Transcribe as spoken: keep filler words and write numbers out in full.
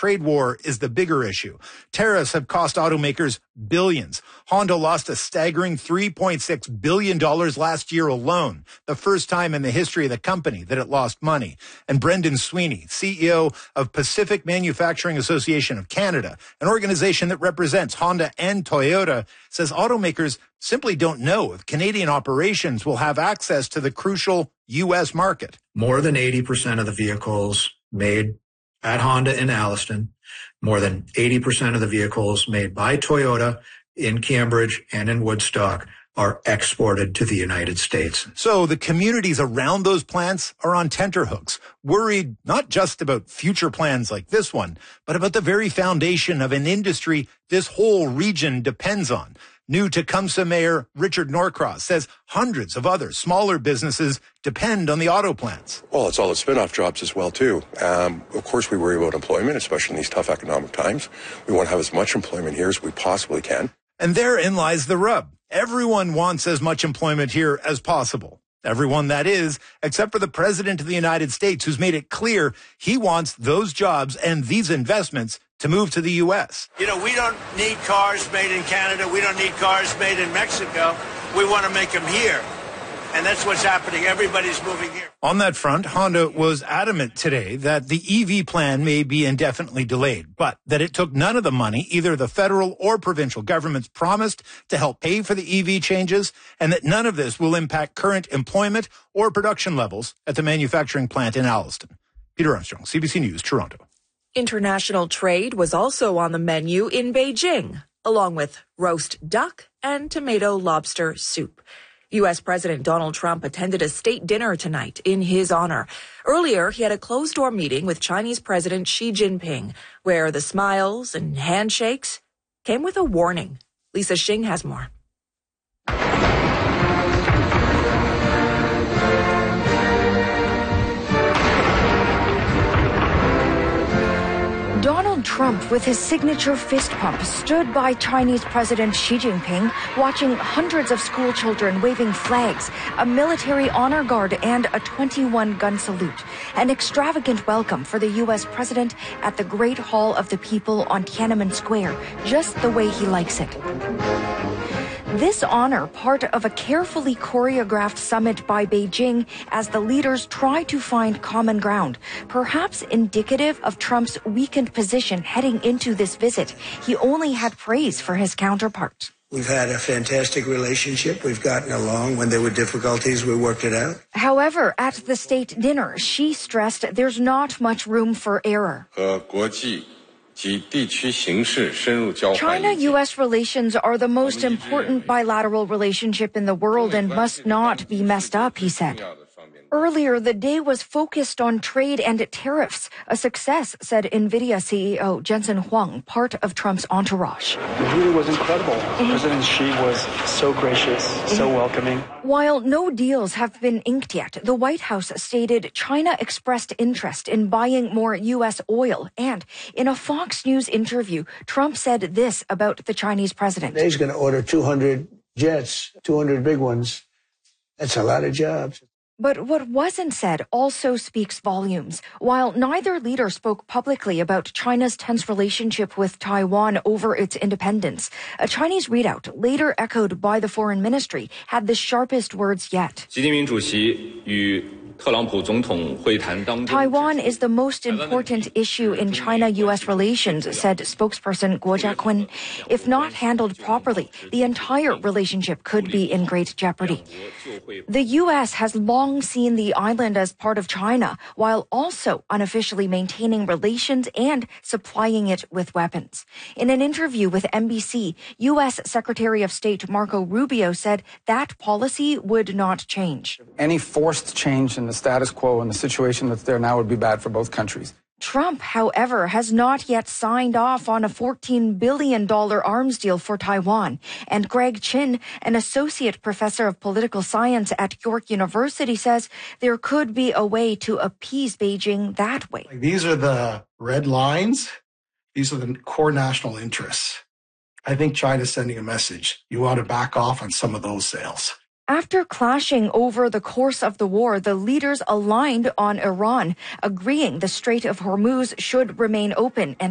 trade war is the bigger issue. Tariffs have cost automakers billions. Honda lost a staggering three point six billion dollars last year alone, the first time in the history of the company that it lost money. And Brendan Sweeney, C E O of Pacific Manufacturing Association of Canada, an organization that represents Honda and Toyota, says automakers simply don't know if Canadian operations will have access to the crucial U S market. More than eighty percent of the vehicles made at Honda in Alliston, more than eighty percent of the vehicles made by Toyota in Cambridge and in Woodstock are exported to the United States. So the communities around those plants are on tenterhooks, worried not just about future plans like this one, but about the very foundation of an industry this whole region depends on. New Tecumseh Mayor Richard Norcross says hundreds of other smaller businesses depend on the auto plants. Well, it's all the spin-off jobs as well, too. Um, of course, we worry about employment, especially in these tough economic times. We want to have as much employment here as we possibly can. And therein lies the rub. Everyone wants as much employment here as possible. Everyone, that is, except for the President of the United States, who's made it clear he wants those jobs and these investments to move to the U S. You know, we don't need cars made in Canada. We don't need cars made in Mexico. We want to make them here. And that's what's happening. Everybody's moving here. On that front, Honda was adamant today that the E V plan may be indefinitely delayed, but that it took none of the money either the federal or provincial governments promised to help pay for the E V changes, and that none of this will impact current employment or production levels at the manufacturing plant in Alliston. Peter Armstrong, C B C News, Toronto. International trade was also on the menu in Beijing, along with roast duck and tomato lobster soup. U S. President Donald Trump attended a state dinner tonight in his honor. Earlier, he had a closed-door meeting with Chinese President Xi Jinping, where the smiles and handshakes came with a warning. Lisa Xing has more. Donald Trump, with his signature fist pump, stood by Chinese President Xi Jinping, watching hundreds of school children waving flags, a military honor guard, and a twenty-one gun salute. An extravagant welcome for the U S president at the Great Hall of the People on Tiananmen Square, just the way he likes it. This honor, part of a carefully choreographed summit by Beijing as the leaders try to find common ground, perhaps indicative of Trump's weakened position heading into this visit. He only had praise for his counterpart. We've had a fantastic relationship. We've gotten along. When there were difficulties, we worked it out. However, at the state dinner, she stressed there's not much room for error. China-U S relations are the most important bilateral relationship in the world and must not be messed up, he said. Earlier, the day was focused on trade and tariffs, a success, said NVIDIA C E O Jensen Huang, part of Trump's entourage. It really was incredible. Mm-hmm. President Xi was so gracious, mm-hmm. so welcoming. While no deals have been inked yet, the White House stated China expressed interest in buying more U S oil. And in a Fox News interview, Trump said this about the Chinese president. He's going to order two hundred jets, two hundred big ones. That's a lot of jobs. But what wasn't said also speaks volumes. While neither leader spoke publicly about China's tense relationship with Taiwan over its independence, a Chinese readout, later echoed by the foreign ministry, had the sharpest words yet. Taiwan is the most important issue in China-U S relations, said spokesperson Guo Jiakun. If not handled properly, the entire relationship could be in great jeopardy. The U S has long seen the island as part of China, while also unofficially maintaining relations and supplying it with weapons. In an interview with N B C, U S. Secretary of State Marco Rubio said that policy would not change. Any forced change in the status quo and the situation that's there now would be bad for both countries. Trump, however, has not yet signed off on a fourteen billion dollars arms deal for Taiwan. And Greg Chin, an associate professor of political science at York University, says there could be a way to appease Beijing that way. These are the red lines. These are the core national interests. I think China's sending a message. You ought to back off on some of those sales. After clashing over the course of the war, the leaders aligned on Iran, agreeing the Strait of Hormuz should remain open and